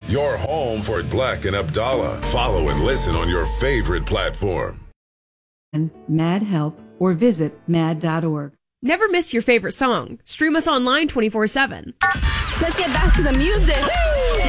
your home for Black and Abdallah. Follow and listen on your favorite platform. Mad Help or visit mad.org. Never miss your favorite song. Stream us online 24/7. Let's get back to the music.